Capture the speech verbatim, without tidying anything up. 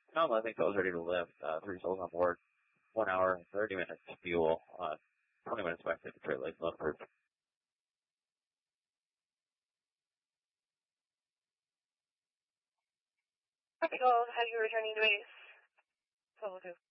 No, I think I was ready to lift. Uh, three souls on board. One hour and thirty minutes fuel. Uh, twenty minutes back to Detroit Lake Love Group. Copy Gold, have you returning to base? Solo two.